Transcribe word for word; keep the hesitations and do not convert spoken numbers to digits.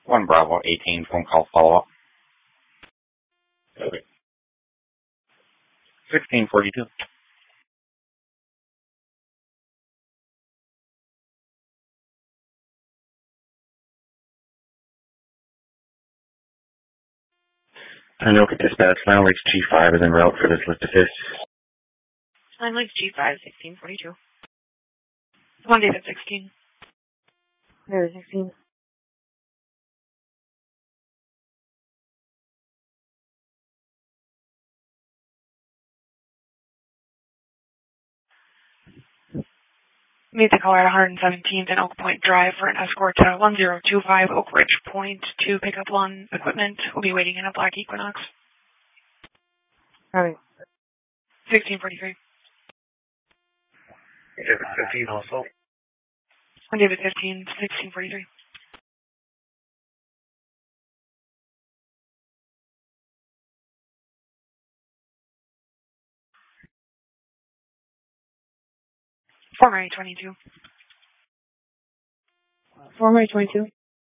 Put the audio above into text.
one Bravo eighteen, phone call follow-up. Okay. sixteen forty-two. I know at dispatch, Line Lakes G five is en route for this list assist. Line Lakes G five, sixteen forty-two. One David sixteen. David sixteen. Made the call at one seventeenth and Oak Point Drive for an escort to one zero two five Oak Ridge Point to pick up lawn equipment. We'll be waiting in a black Equinox. Alright. sixteen forty-three. David fifteen also. One David fifteen, sixteen forty-three. Four Mary twenty-two. Four Mary twenty-two.